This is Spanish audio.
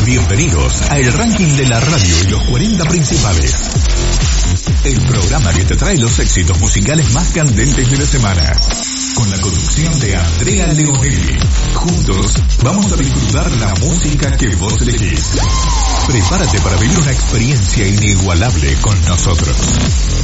Bienvenidos a el ranking de la radio y los 40 principales. El programa que te trae los éxitos musicales más candentes de la semana. Con la conducción de Andrea Leonelli. Juntos vamos a disfrutar la música que vos elegís. Prepárate para vivir una experiencia inigualable con nosotros.